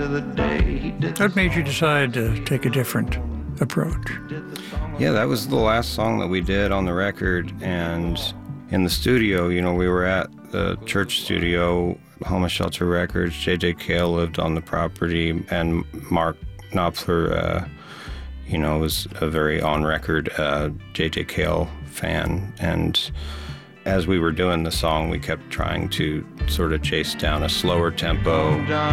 of the day. What made you decide to take a different approach? Yeah, that was the last song that we did on the record, and in the studio, you know, we were at the church studio, Homeless Shelter Records. J.J. Cale lived on the property, and Mark Knopfler, you know, was a very on-record J.J. Cale fan, and as we were doing the song, we kept trying to sort of chase down a slower tempo.